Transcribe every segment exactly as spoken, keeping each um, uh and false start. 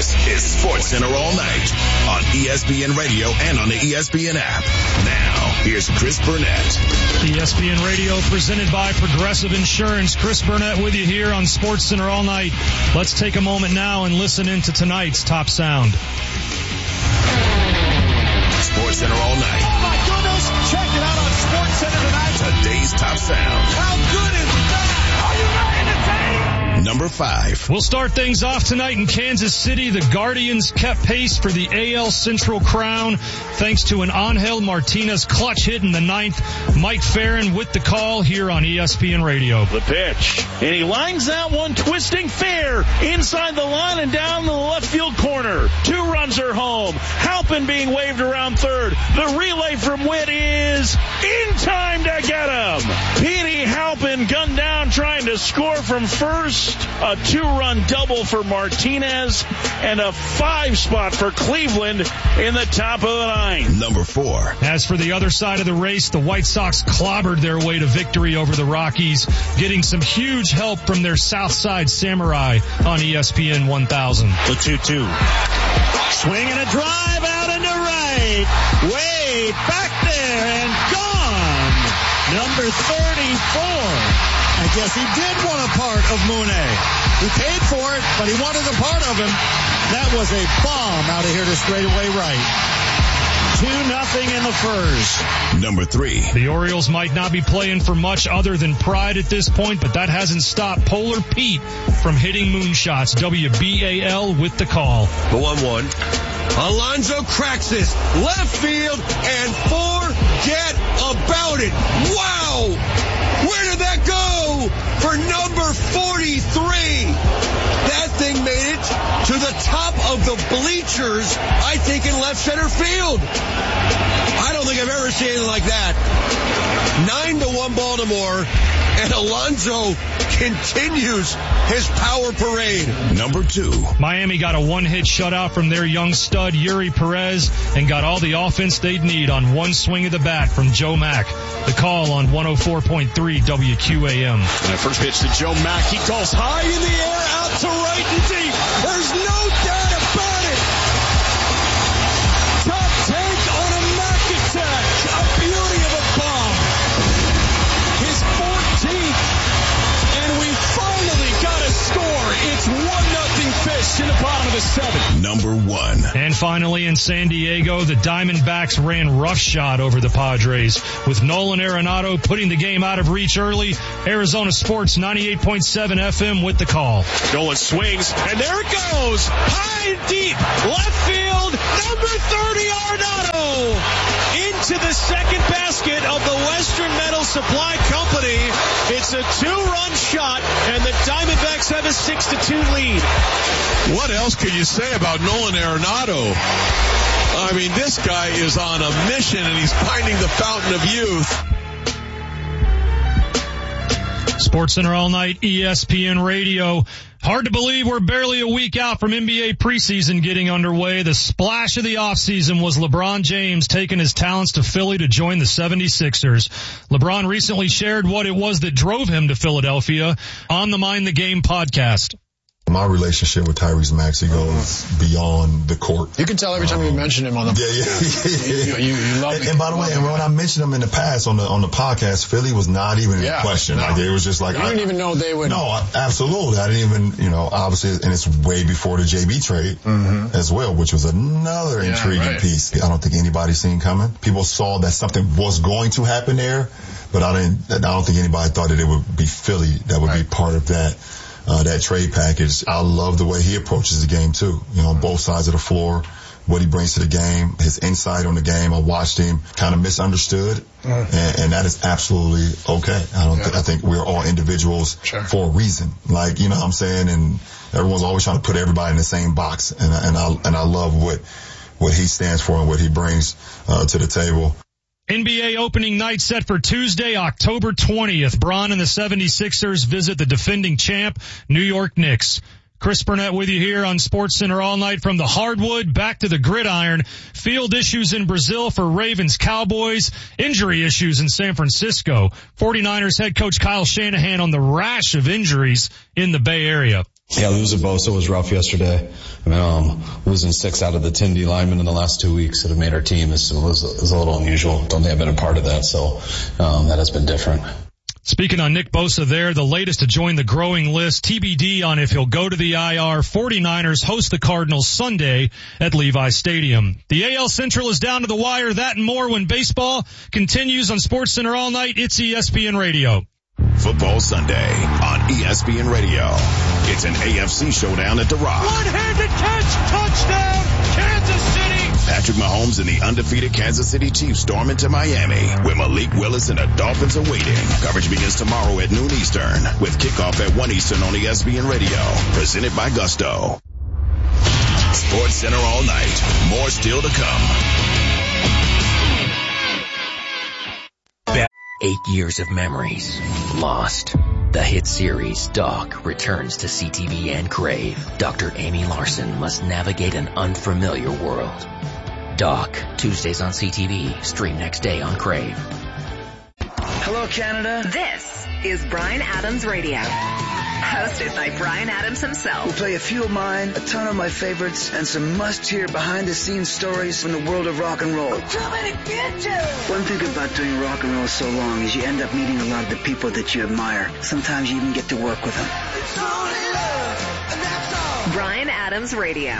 This is SportsCenter All Night on E S P N Radio and on the E S P N app. Now, here's Chris Burnett. E S P N Radio presented by Progressive Insurance. Chris Burnett with you here on SportsCenter All Night. Let's take a moment now and listen into tonight's top sound. SportsCenter All Night. Oh my goodness! Check it out on SportsCenter tonight. Today's top sound. How good is that? Are you ready to take? Number five. We'll start things off tonight in Kansas City. The Guardians kept pace for the A L Central crown thanks to an Angel Martinez clutch hit in the ninth. Mike Farron with the call here on E S P N Radio. The pitch, and he lines that one twisting fair inside the line and down the left field corner. Two runs are home. Halpin being waved around third. The relay from Witt is in time to get him. Petey Halpin gunned down trying to score from first. A two-run double for Martinez and a five spot for Cleveland in the top of the ninth. Number four. As for the other side of the race, the White Sox clobbered their way to victory over the Rockies, getting some huge help from their Southside Samurai on E S P N one thousand. The two two. Swing and a drive out into right. Way back there and gone. Number thirty-four. I guess he did want a part of Mooney. He paid for it, but he wanted a part of him. That was a bomb out of here to straightaway right. Two nothing in the first. Number three. The Orioles might not be playing for much other than pride at this point, but that hasn't stopped Polar Pete from hitting moonshots. W B A L with the call. The one one. Alonso cracks this left field and forget about it. Wow! Where did that go? For number forty-three. That thing made it to the top of the bleachers, I think in left center field. I don't think I've ever seen anything like that. Nine to one Baltimore, and Alonso continues his power parade. Number two. Miami got a one-hit shutout from their young stud, Yuri Perez, and got all the offense they'd need on one swing of the bat from Joe Mack. The call on one oh four point three W Q A M. And that first pitch to Joe Mack. He calls high in the air, out to right and deep. There's no doubt about it. Top tank on a Mack attack. A beauty of a bomb. His fourteenth. And we finally got a score. It's one nothing fish in the bottom of the seventh. Number one. And finally in San Diego, the Diamondbacks ran roughshod over the Padres, with Nolan Arenado putting the game out of reach early. Arizona Sports ninety-eight point seven F M with the call. Nolan swings, and there it goes. High and deep. Left field. Number thirty, Arenado. Into the second basket of the Western Metal Supply Company. It's a two-run shot, and the Diamondbacks have a six to two lead. What else can you say about Nolan Arenado? I mean, this guy is on a mission, and he's finding the fountain of youth. SportsCenter All Night, E S P N Radio. Hard to believe we're barely a week out from N B A preseason getting underway. The splash of the offseason was LeBron James taking his talents to Philly to join the seventy-sixers. LeBron recently shared what it was that drove him to Philadelphia on the Mind the Game podcast. My relationship with Tyrese Maxey goes beyond the court. You can tell every time um, you mention him on the yeah, yeah, yeah. you, you, you love and, and by the way, when I mentioned him in the past on the on the podcast, Philly was not even yeah, in question. No. Like it was just like you I didn't even know they would. No, absolutely. I didn't even, you know, obviously, and it's way before the J B trade mm-hmm. as well, which was another yeah, intriguing right. piece. I don't think anybody seen coming. People saw that something was going to happen there, but I didn't. I don't think anybody thought that it would be Philly that would right. be part of that. Uh, that trade package. I love the way he approaches the game too. You know, on both sides of the floor, what he brings to the game, his insight on the game. I watched him kind of misunderstood, mm. and, and that is absolutely okay. I don't. Yeah. Th- I think we're all individuals sure. for a reason. Like, you know what I'm saying? And everyone's always trying to put everybody in the same box. And and I and I love what what he stands for and what he brings uh, to the table. N B A opening night set for Tuesday, October twentieth. Bron and the seventy-sixers visit the defending champ, New York Knicks. Chris Burnett with you here on SportsCenter All Night from the hardwood back to the gridiron. Field issues in Brazil for Ravens Cowboys. Injury issues in San Francisco. forty-niners head coach Kyle Shanahan on the rash of injuries in the Bay Area. Yeah, losing Bosa was rough yesterday. I mean, um, losing six out of the ten D linemen in the last two weeks that have made our team is, is, is a little unusual. Don't think I've been a part of that, so um, that has been different. Speaking on Nick Bosa there, the latest to join the growing list, T B D on if he'll go to the I R. 49ers host the Cardinals Sunday at Levi Stadium. The A L Central is down to the wire, that and more when baseball continues on SportsCenter all night. It's E S P N Radio. Football Sunday on E S P N Radio. It's an A F C showdown at The Rock. One-handed catch, touchdown, Kansas City. Patrick Mahomes and the undefeated Kansas City Chiefs storm into Miami, where Malik Willis and the Dolphins are waiting. Coverage begins tomorrow at noon Eastern, with kickoff at one Eastern on E S P N Radio. Presented by Gusto. SportsCenter all night. More still to come. Eight years of memories lost. The hit series Doc returns to C T V and Crave. Doctor Amy Larson must navigate an unfamiliar world. Doc, Tuesdays on C T V, stream next day on Crave. Hello, Canada. This is Bryan Adams Radio. Hosted by Bryan Adams himself. We'll play a few of mine, a ton of my favorites, and some must-hear behind-the-scenes stories from the world of rock and roll. One thing about doing rock and roll so long is you end up meeting a lot of the people that you admire. Sometimes you even get to work with them. Bryan Adams Radio.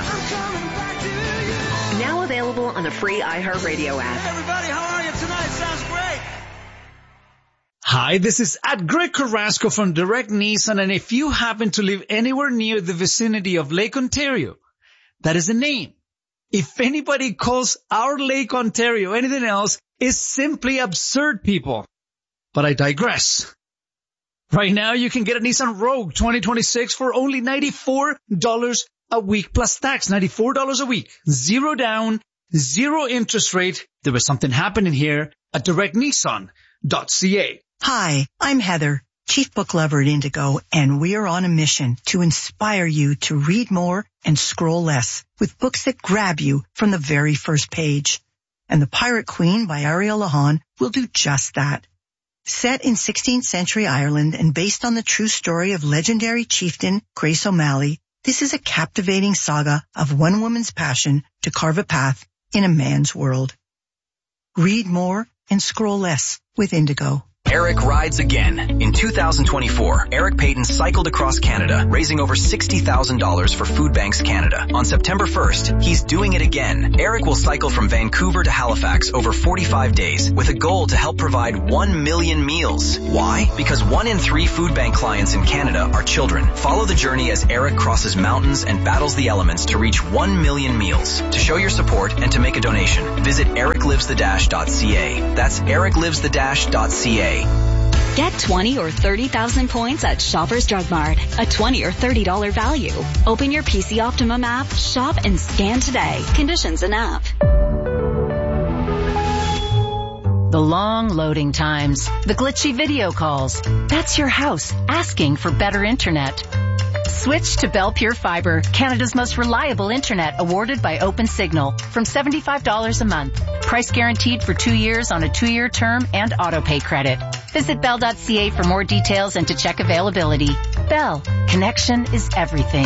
Now available on the free iHeartRadio app. Hey everybody, how are you tonight? Sounds great. Hi, this is at Greg Carrasco from Direct Nissan, and if you happen to live anywhere near the vicinity of Lake Ontario, that is the name. If anybody calls our Lake Ontario anything else, it's simply absurd, people. But I digress. Right now, you can get a Nissan Rogue twenty twenty-six for only ninety-four dollars a week plus tax. ninety-four dollars a week. Zero down, zero interest rate. There was something happening here at direct nissan dot c a. Hi, I'm Heather, Chief Book Lover at Indigo, and we are on a mission to inspire you to read more and scroll less with books that grab you from the very first page. And The Pirate Queen by Ariel Lahan will do just that. Set in sixteenth century Ireland and based on the true story of legendary chieftain Grace O'Malley, this is a captivating saga of one woman's passion to carve a path in a man's world. Read more and scroll less with Indigo. Eric rides again. In two thousand twenty-four, Eric Payton cycled across Canada, raising over sixty thousand dollars for Food Banks Canada. On September first, he's doing it again. Eric will cycle from Vancouver to Halifax over forty-five days with a goal to help provide one million meals. Why? Because one in three Food Bank clients in Canada are children. Follow the journey as Eric crosses mountains and battles the elements to reach one million meals. To show your support and to make a donation, visit eric lives the dash dot c a. That's eric lives the dash dot c a. Get twenty or thirty thousand points at Shoppers Drug Mart, a twenty or thirty dollars value. Open your P C Optimum app, shop, and scan today. Conditions and app. The long loading times, the glitchy video calls. That's your house asking for better internet. Switch to Bell Pure Fiber, Canada's most reliable internet, awarded by OpenSignal, from seventy-five dollars a month. Price guaranteed for two years on a two-year term and auto-pay credit. Visit bell dot c a for more details and to check availability. Bell, connection is everything.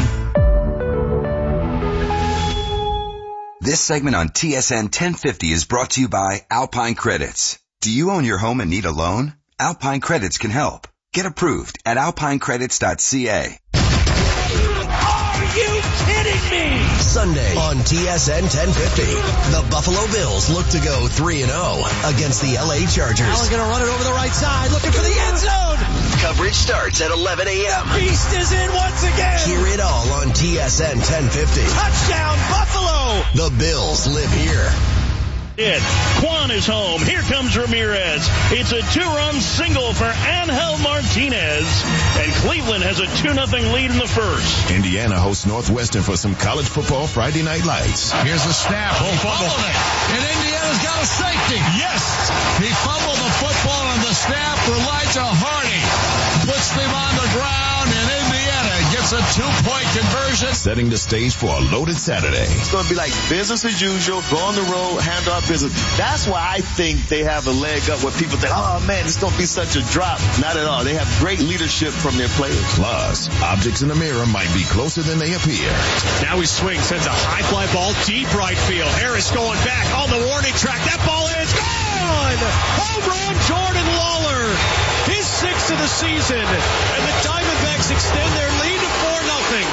This segment on T S N ten fifty is brought to you by Alpine Credits. Do you own your home and need a loan? Alpine Credits can help. Get approved at alpine credits dot c a. Are you kidding me? Sunday on T S N ten fifty, the Buffalo Bills look to go three and oh against the L A Chargers. Allen going to run it over the right side, looking for the end zone. Coverage starts at eleven a.m. Beast is in once again. Hear it all on T S N ten fifty. Touchdown, Buffalo. The Bills live here. It. Quan is home. Here comes Ramirez. It's a two-run single for Angel Martinez. And Cleveland has a two nothing lead in the first. Indiana hosts Northwestern for some college football Friday night lights. Here's the snap. He fumbled it. And Indiana's got a safety. Yes. He fumbled the football on the snap. Elijah Hardy puts them on the ground, and Indiana gets It's a two-point conversion. Setting the stage for a loaded Saturday. It's going to be like business as usual. Go on the road, handle our business. That's why I think they have a leg up where people think, oh, man, it's going to be such a drop. Not at all. They have great leadership from their players. Plus, objects in the mirror might be closer than they appear. Now he swings, sends a high fly ball deep right field. Harris going back on the warning track. That ball is gone! Home run, Jordan Lawler. His sixth of the season. And the Diamondbacks extend their lead to four nothing.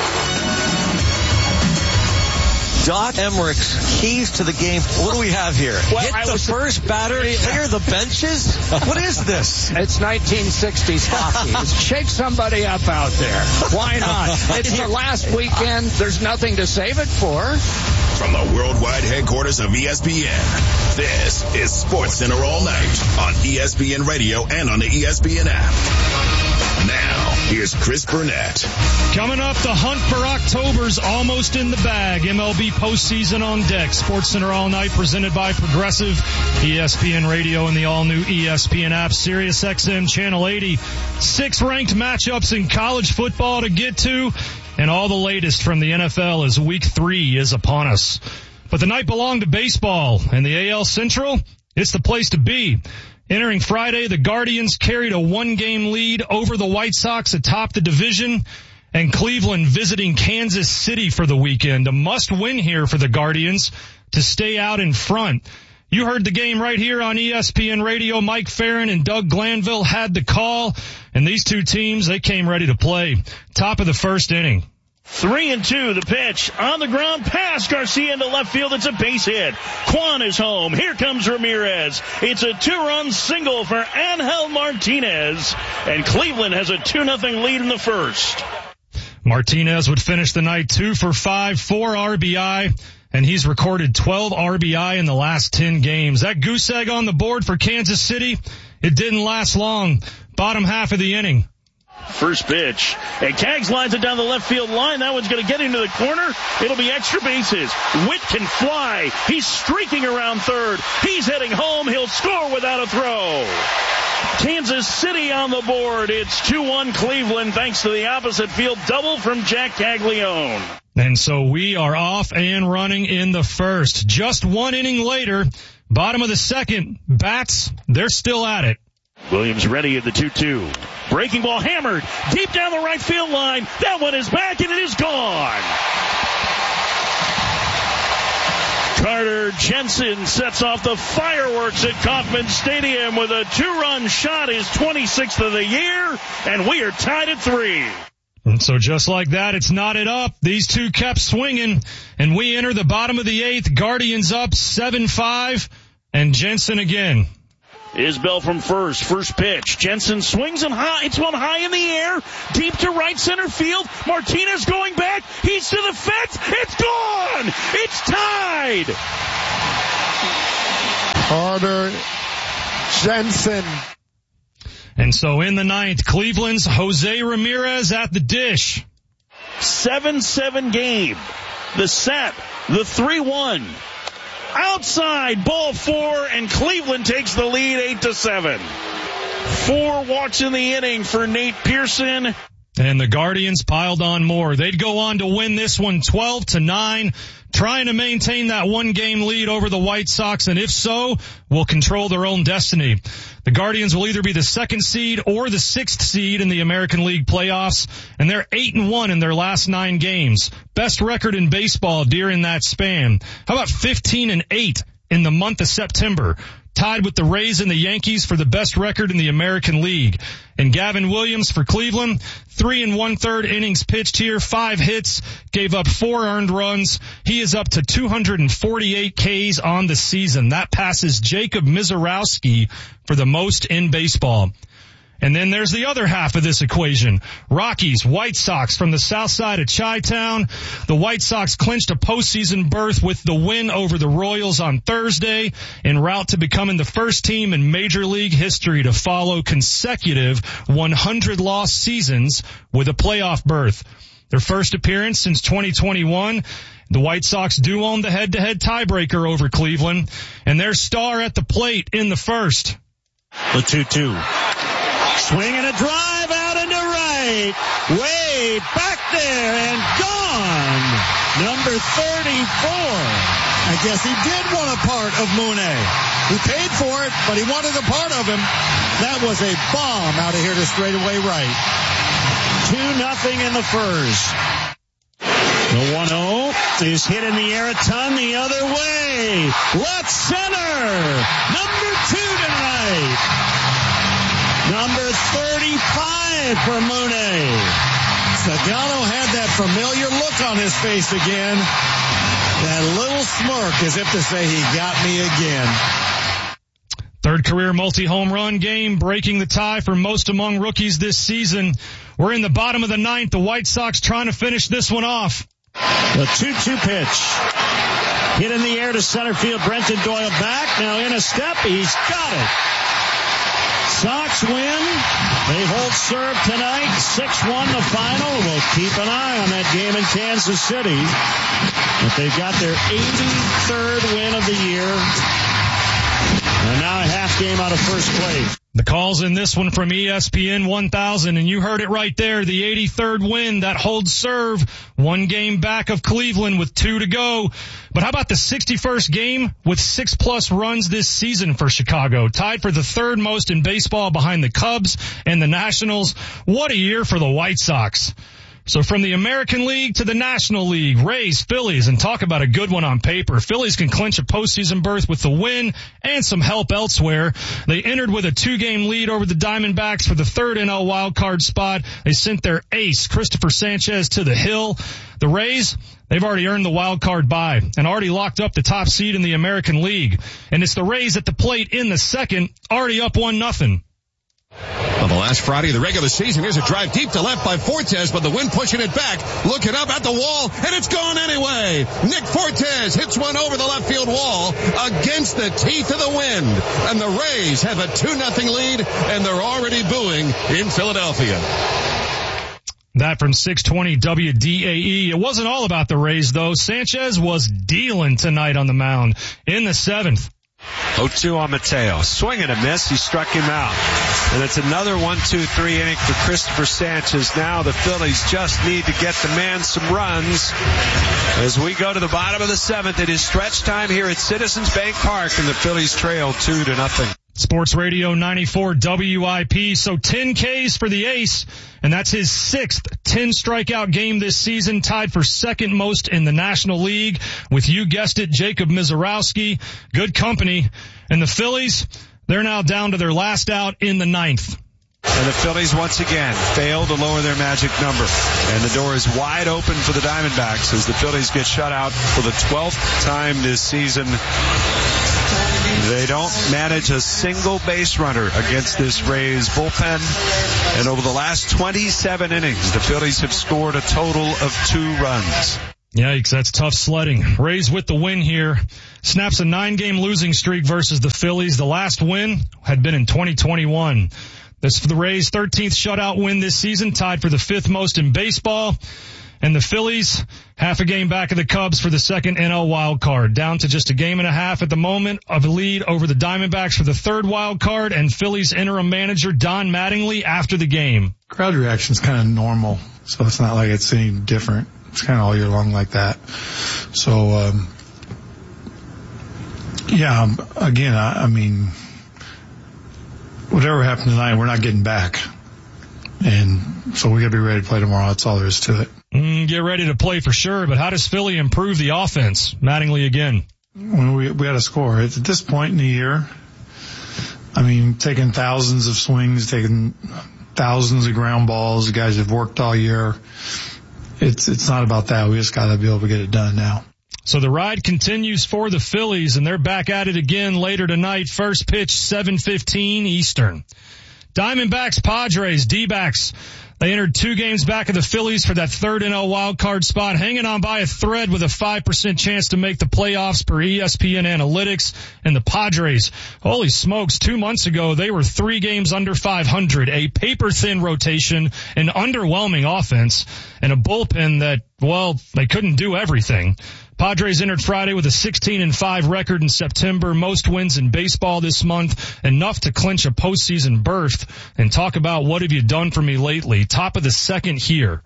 Doc Emmerich's keys to the game. What do we have here? Well, Hit I the was, first batter, clear the benches? What is this? It's nineteen sixties hockey. Just shake somebody up out there. Why not? It's the last weekend. There's nothing to save it for. From the worldwide headquarters of E S P N, this is Sports Center all night on E S P N Radio and on the E S P N app. Now, here's Chris Burnett. Coming up, the hunt for October's almost in the bag. M L B postseason on deck. Sports Center all night presented by Progressive, E S P N Radio and the all-new E S P N app, Sirius X M Channel eighty. Six ranked matchups in college football to get to, and all the latest from the N F L as week three is upon us. But the night belonged to baseball, and the A L Central, it's the place to be. Entering Friday, the Guardians carried a one-game lead over the White Sox atop the division, and Cleveland visiting Kansas City for the weekend. A must-win here for the Guardians to stay out in front. You heard the game right here on E S P N Radio. Mike Farron and Doug Glanville had the call, and these two teams, they came ready to play. Top of the first inning. Three and two, the pitch on the ground, pass Garcia into left field. It's a base hit. Kwan is home. Here comes Ramirez. It's a two-run single for Angel Martinez, and Cleveland has a two nothing lead in the first. Martinez would finish the night two for five, four R B I, and he's recorded twelve R B I in the last ten games. That goose egg on the board for Kansas City, it didn't last long. Bottom half of the inning. First pitch. And Kaggs lines it down the left field line. That one's going to get into the corner. It'll be extra bases. Witt can fly. He's streaking around third. He's heading home. He'll score without a throw. Kansas City on the board. It's two one Cleveland thanks to the opposite field double from Jack Caglione. And so we are off and running in the first. Just one inning later, bottom of the second, bats, they're still at it. Williams ready at the two two. Breaking ball hammered deep down the right field line. That one is back and it is gone. Carter Jensen sets off the fireworks at Kauffman Stadium with a two-run shot, his twenty-sixth of the year, and we are tied at three. And so just like that, it's knotted up. These two kept swinging, and we enter the bottom of the eighth. Guardians up seven five, and Jensen again. Isbell from first. First pitch. Jensen swings and high. It's one high in the air. Deep to right center field. Martinez going back. He's to the fence. It's gone. It's tied. Carter Jensen. And so in the ninth, Cleveland's Jose Ramirez at the dish. seven seven game. The set. The three one. Outside, ball four, and Cleveland takes the lead eight to seven. Four walks in the inning for Nate Pearson. And the Guardians piled on more. They'd go on to win this one twelve to nine, trying to maintain that one game lead over the White Sox, and if so, will control their own destiny. The Guardians will either be the second seed or the sixth seed in the American League playoffs, and they're eight and one in their last nine games. Best record in baseball during that span. How about fifteen and eight in the month of September? Tied with the Rays and the Yankees for the best record in the American League. And Gavin Williams for Cleveland, three and one third innings pitched here, five hits, gave up four earned runs. He is up to two hundred forty-eight Ks on the season. That passes Jacob Mizorowski for the most in baseball. And then there's the other half of this equation. Rockies, White Sox from the south side of Chi-Town. The White Sox clinched a postseason berth with the win over the Royals on Thursday, en route to becoming the first team in Major League history to follow consecutive one hundred loss seasons with a playoff berth. Their first appearance since twenty twenty-one. The White Sox do own the head-to-head tiebreaker over Cleveland, and their star at the plate in the first. The two two. Swing and a drive out into right. Wade. Wade back there and gone. Number thirty-four. I guess he did want a part of Mooney. He paid for it, but he wanted a part of him. That was a bomb out of here to straightaway right. Two nothing in the first. The one oh is hit in the air a ton the other way. Left center. Number two tonight. Number thirty-five for Mooney. Sagano had that familiar look on his face again. That little smirk as if to say he got me again. Third career multi-home run game, breaking the tie for most among rookies this season. We're in the bottom of the ninth. The White Sox trying to finish this one off. The two two pitch. Hit in the air to center field. Brenton Doyle back. Now in a step. He's got it. Sox win. They hold serve tonight. six one the final. We'll keep an eye on that game in Kansas City. But they've got their eighty-third win of the year. And now a half game out of first place. The calls in this one from E S P N one thousand, and you heard it right there. The eighty-third win that holds serve. One game back of Cleveland with two to go. But how about the sixty-first game with six plus runs this season for Chicago? Tied for the third most in baseball behind the Cubs and the Nationals. What a year for the White Sox. So from the American League to the National League, Rays, Phillies, and talk about a good one on paper. Phillies can clinch a postseason berth with the win and some help elsewhere. They entered with a two-game lead over the Diamondbacks for the third N L wildcard spot. They sent their ace, Christopher Sanchez, to the hill. The Rays, they've already earned the wildcard bye and already locked up the top seed in the American League. And it's the Rays at the plate in the second, already up one nothing. On the last Friday of the regular season, here's a drive deep to left by Fortes, but the wind pushing it back, looking up at the wall, and it's gone anyway. Nick Fortes hits one over the left field wall against the teeth of the wind, and the Rays have a two nothing lead, and they're already booing in Philadelphia. That from six twenty W D A E. It wasn't all about the Rays, though. Sanchez was dealing tonight on the mound in the seventh. oh two on Mateo. Swing and a miss. He struck him out. And it's another one two three inning for Christopher Sanchez. Now the Phillies just need to get the man some runs. As we go to the bottom of the seventh, it is stretch time here at Citizens Bank Park, and the Phillies trail two to nothing. Sports Radio ninety-four W I P. So ten Ks for the ace, and that's his sixth ten strikeout game this season, tied for second most in the National League with, you guessed it, Jacob Misiorowski. Good company. And the Phillies, they're now down to their last out in the ninth. And the Phillies once again fail to lower their magic number. And the door is wide open for the Diamondbacks as the Phillies get shut out for the twelfth time this season. They don't manage a single base runner against this Rays bullpen. And over the last twenty-seven innings, the Phillies have scored a total of two runs. Yikes, that's tough sledding. Rays with the win here. Snaps a nine-game losing streak versus the Phillies. The last win had been in twenty twenty-one. This for the Rays' thirteenth shutout win this season, tied for the fifth most in baseball. And the Phillies, half a game back of the Cubs for the second N L wild card, down to just a game and a half at the moment of a lead over the Diamondbacks for the third wild card, and Phillies interim manager Don Mattingly after the game. Crowd reaction's kind of normal, so it's not like it's any different. It's kind of all year long like that. So, um, yeah, again, I, I mean, whatever happened tonight, we're not getting back. And so we got to be ready to play tomorrow. That's all there is to it. Mm, get ready to play for sure, but how does Philly improve the offense? Mattingly again. When we, we had a score. At this point in the year, I mean, taking thousands of swings, taking thousands of ground balls, the guys have worked all year. It's, it's not about that. We just got to be able to get it done now. So the ride continues for the Phillies, and they're back at it again later tonight. First pitch, seven fifteen Eastern. Diamondbacks, Padres, D-backs. They entered two games back of the Phillies for that third N L wildcard spot, hanging on by a thread with a five percent chance to make the playoffs per E S P N Analytics. And the Padres, holy smokes, two months ago, they were three games under five hundred, a paper-thin rotation, an underwhelming offense, and a bullpen that, well, they couldn't do everything. Padres entered Friday with a sixteen and five record in September, most wins in baseball this month, enough to clinch a postseason berth. And talk about what have you done for me lately. Top of the second here.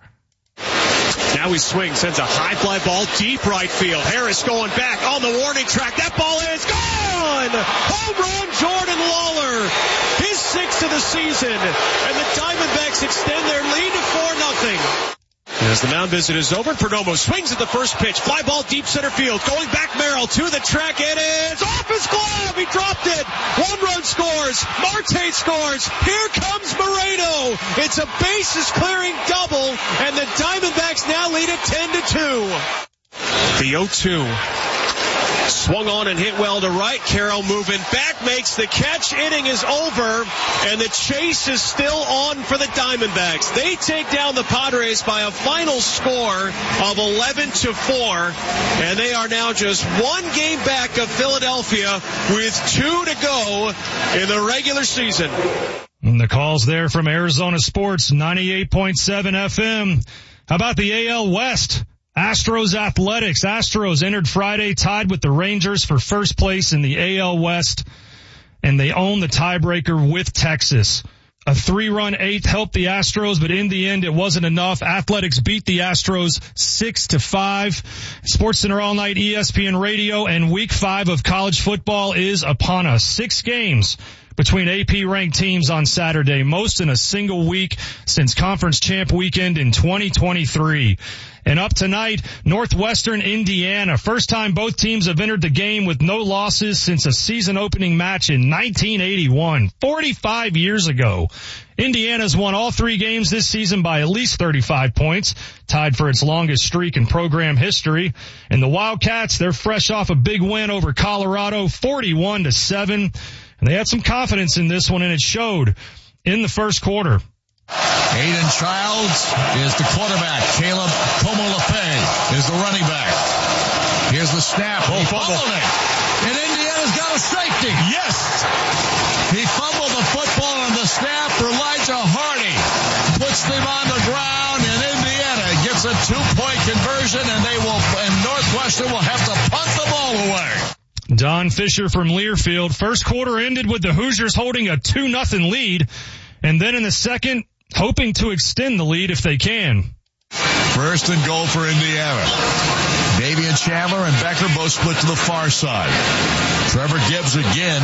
Now he swings, sends a high fly ball deep right field. Harris going back on the warning track. That ball is gone! Home run, Jordan Lawler. His sixth of the season. And the Diamondbacks extend their lead to four nothing. As the mound visit is over, Perdomo swings at the first pitch. Fly ball deep center field. Going back Merrill to the track. It is off his glove. He dropped it. One run scores. Marte scores. Here comes Moreno. It's a bases clearing double. And the Diamondbacks now lead it ten to two. The oh two. Swung on and hit well to right. Carroll moving back, makes the catch. Inning is over, and the chase is still on for the Diamondbacks. They take down the Padres by a final score of eleven to four, and they are now just one game back of Philadelphia with two to go in the regular season. And the calls there from Arizona Sports, ninety-eight point seven F M. How about the A L West? Astros Athletics. Astros entered Friday tied with the Rangers for first place in the A L West, and they own the tiebreaker with Texas. A three-run eighth helped the Astros, but in the end it wasn't enough. Athletics beat the Astros six to five. SportsCenter All Night, E S P N Radio, and week five of college football is upon us. Six games between A P-ranked teams on Saturday, most in a single week since Conference Champ Weekend in twenty twenty-three. And up tonight, Northwestern Indiana. First time both teams have entered the game with no losses since a season-opening match in nineteen eighty-one, forty-five years ago. Indiana's won all three games this season by at least thirty-five points, tied for its longest streak in program history. And the Wildcats, they're fresh off a big win over Colorado, forty-one to seven. And they had some confidence in this one, and it showed in the first quarter. Aiden Childs is the quarterback. Caleb Komolafe is the running back. Here's the snap. Oh, he fumbled it. And Indiana's got a safety. Yes. He fumbled the football on the snap. Elijah Hardy puts them on the ground, and Indiana gets a two-point conversion, and they will, and Northwestern will have to punt the ball away. Don Fisher from Learfield. First quarter ended with the Hoosiers holding a two nothing lead, and then in the second, hoping to extend the lead if they can. First and goal for Indiana. Davian Chandler and Becker both split to the far side. Trevor Gibbs again.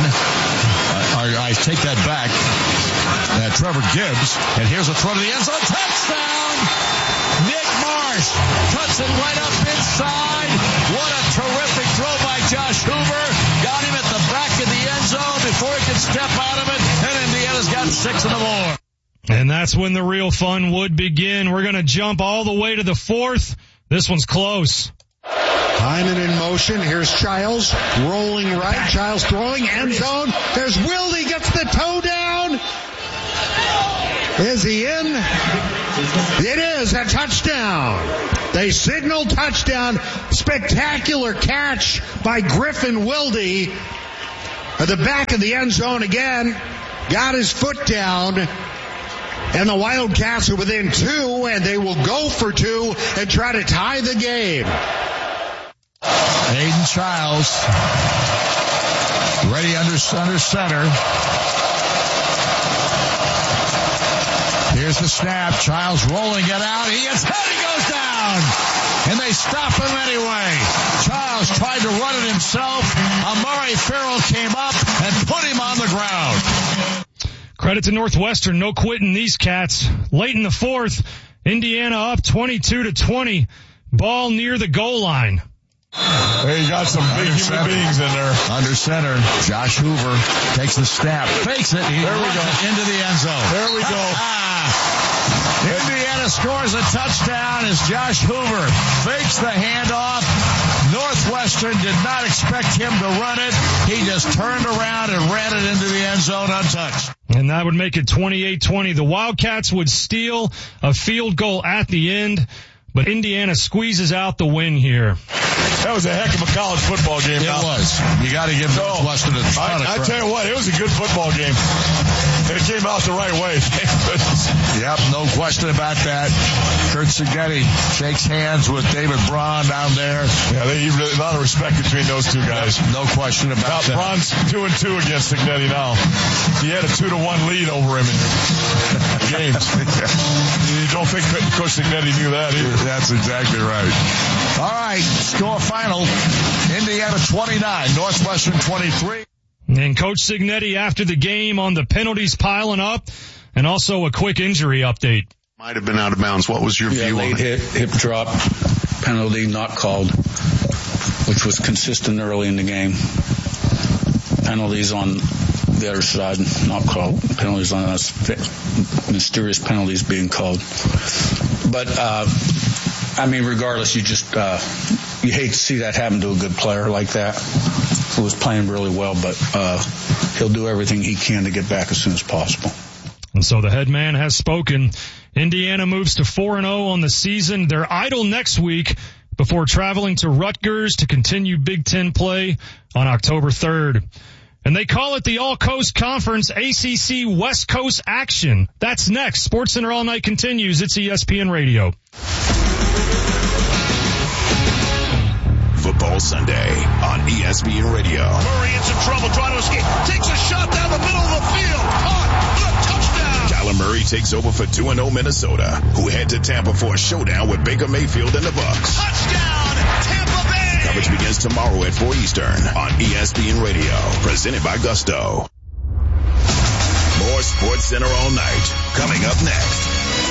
Uh, I take that back. Uh, Trevor Gibbs. And here's a throw to the end zone. Touchdown! Nick Marsh cuts it right up inside. What a terrific throw by Josh Hoover. Got him at the back of the end zone before he could step out of it. And Indiana's got six in the more. And that's when the real fun would begin. We're going to jump all the way to the fourth. This one's close. Hyman in motion. Here's Childs rolling right. Childs throwing end zone. There's Wilde. Gets the toe down. Is he in? It is a touchdown. They signal touchdown. Spectacular catch by Griffin Wilde at the back of the end zone again. Got his foot down. And the Wildcats are within two, and they will go for two and try to tie the game. Aiden Childs ready under, under center. Here's the snap. Childs rolling it out. He gets hit. He goes down. And they stop him anyway. Childs tried to run it himself. Amari Farrell came up and put him on the ground. Credit to Northwestern, no quitting these cats. Late in the fourth, Indiana up twenty-two to twenty. Ball near the goal line. Hey, you got some big human center. beings in there. Under center, Josh Hoover takes the snap, fakes it. He there we go. It into the end zone. There we go. Indiana scores a touchdown as Josh Hoover fakes the handoff. Northwestern did not expect him to run it. He just turned around and ran it into the end zone untouched. And that would make it twenty-eight twenty. The Wildcats would steal a field goal at the end, but Indiana squeezes out the win here. That was a heck of a college football game. It now. was. You got to give Northwestern a ton of I, I credit. tell you what, it was a good football game. It came out the right way. Thank goodness. Yep, no question about that. Kurt Cignetti shakes hands with David Braun down there. Yeah, they really a lot of respect between those two guys. No question about now, that. Braun's two and two against Cignetti now. He had a two to one lead over him in games. You don't think Coach Cignetti knew that either. That's exactly right. All right, score final. Indiana twenty-nine, Northwestern twenty-three. And Coach Cignetti after the game on the penalties piling up, and also a quick injury update. Might have been out of bounds. What was your yeah, view late on it? hip, hip drop, penalty not called, which was consistent early in the game. Penalties on the other side, not called. Penalties on us, mysterious penalties being called. But, uh, I mean, regardless, you just, uh, you hate to see that happen to a good player like that, who was playing really well, but, uh, he'll do everything he can to get back as soon as possible. And so the head man has spoken. Indiana moves to four and oh on the season. They're idle next week before traveling to Rutgers to continue Big Ten play on October third. And they call it the All-Coast Conference A C C West Coast Action. That's next. SportsCenter All Night continues. It's E S P N Radio. Football Sunday on E S P N Radio. Murray in some trouble trying to escape. Takes a shot down the middle of the field. Caught. Good touchdown. Kyler Murray takes over for two and oh Minnesota, who head to Tampa for a showdown with Baker Mayfield and the Bucs. Touchdown, Tampa Bay. Coverage begins tomorrow at four Eastern on E S P N Radio, presented by Gusto. More SportsCenter All Night coming up next.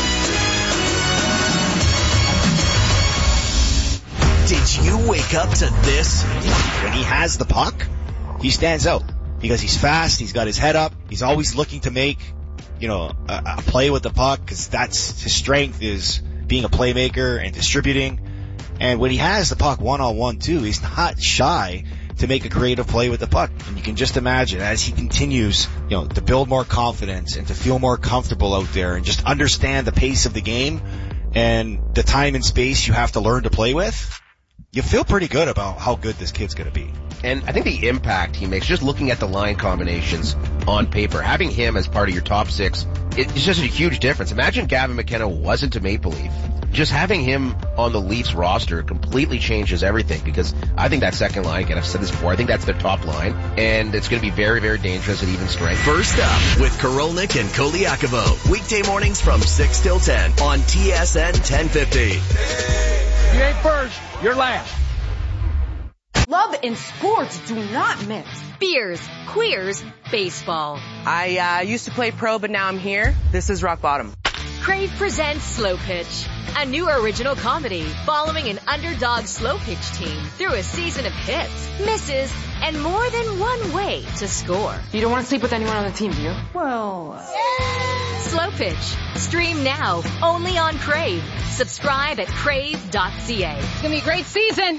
Did you wake up to this? When he has the puck, he stands out because he's fast. He's got his head up. He's always looking to make, you know, a, a play with the puck because that's his strength, is being a playmaker and distributing. And when he has the puck one-on-one too, he's not shy to make a creative play with the puck. And you can just imagine as he continues, you know, to build more confidence and to feel more comfortable out there and just understand the pace of the game and the time and space you have to learn to play with, you feel pretty good about how good this kid's going to be. And I think the impact he makes, just looking at the line combinations on paper, having him as part of your top six, it's just a huge difference. Imagine Gavin McKenna wasn't a Maple Leaf. Just having him on the Leafs roster completely changes everything, because I think that second line, again, I've said this before, I think that's their top line, and it's going to be very, very dangerous at even strength. First up with Korolnik and Koliakovo, weekday mornings from six till ten on T S N ten fifty. You ain't first, you're last. Love and sports do not mix. Beers, queers, baseball. I uh, used to play pro, but now I'm here. This is rock bottom. Crave presents Slow Pitch, a new original comedy following an underdog slow pitch team through a season of hits, misses, and more than one way to score. You don't want to sleep with anyone on the team, do you? Well... Slow Pitch. Stream now, only on Crave. Subscribe at crave dot c a. It's gonna be a great season.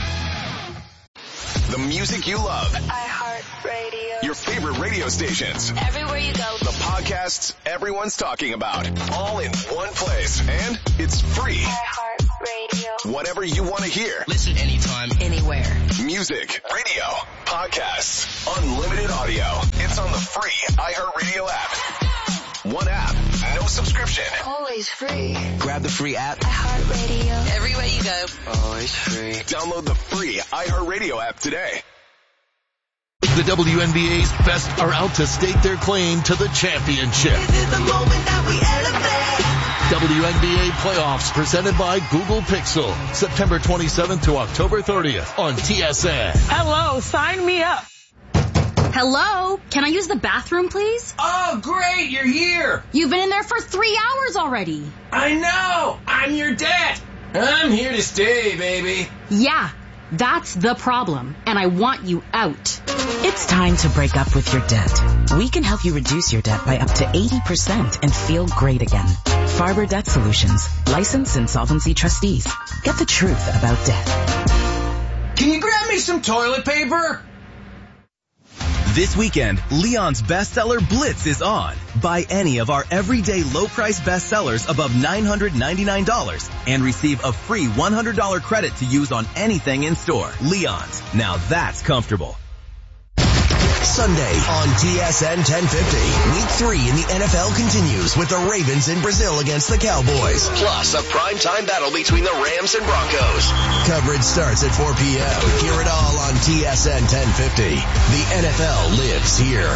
The music you love. iHeartRadio. Your favorite radio stations. Everywhere you go. The podcasts everyone's talking about. All in one place. And it's free. iHeartRadio. Whatever you want to hear. Listen anytime, anywhere. Music, radio, podcasts, unlimited audio. It's on the free iHeartRadio app. One app, no subscription. Always free. Grab the free app. iHeartRadio. Everywhere you go. Always free. Download the free iHeartRadio app today. The W N B A's best are out to stake their claim to the championship. This is the moment that we elevate. W N B A playoffs presented by Google Pixel. September twenty-seventh to October thirtieth on T S N. Hello, sign me up. Hello? Can I use the bathroom, please? Oh, great, you're here. You've been in there for three hours already. I know, I'm your dad. I'm here to stay, baby. Yeah, that's the problem, and I want you out. It's time to break up with your debt. We can help you reduce your debt by up to eighty percent and feel great again. Farber Debt Solutions, licensed insolvency trustees. Get the truth about debt. Can you grab me some toilet paper? This weekend, Leon's bestseller Blitz is on. Buy any of our everyday low price bestsellers above nine hundred ninety-nine dollars and receive a free one hundred dollars credit to use on anything in store. Leon's. Now that's comfortable. Sunday on T S N ten fifty. Week three in the N F L continues with the Ravens in Brazil against the Cowboys. Plus a primetime battle between the Rams and Broncos. Coverage starts at four p.m. Hear it all on T S N ten fifty. The N F L lives here.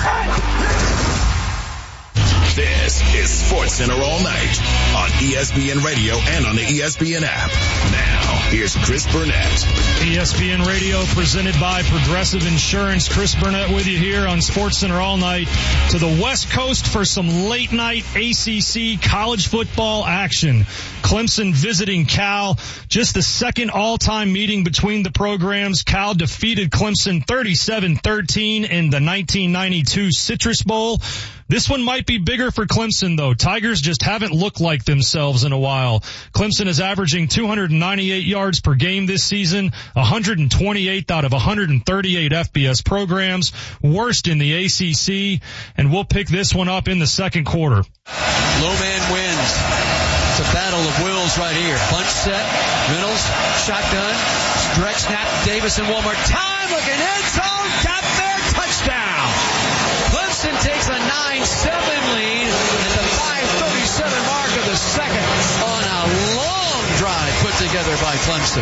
This is SportsCenter All Night on E S P N Radio and on the E S P N app. Now, here's Chris Burnett. E S P N Radio presented by Progressive Insurance. Chris Burnett with you here on SportsCenter All Night to the West Coast for some late night A C C college football action. Clemson visiting Cal. Just the second all-time meeting between the programs. Cal defeated Clemson thirty-seven thirteen in the nineteen ninety-two Citrus Bowl. This one might be bigger for Clemson, though. Tigers just haven't looked like themselves in a while. Clemson is averaging two hundred ninety-eight yards per game this season, one hundred twenty-eighth out of one hundred thirty-eight F B S programs, worst in the A C C, and we'll pick this one up in the second quarter. Low man wins. It's a battle of wills right here. Bunch set, Reynolds, shotgun, stretch snap, Davison one more time, looking end zone, got there, touchdown. Clemson takes a nine seven lead at the five thirty-seven mark of the second on a long drive put together by Clemson.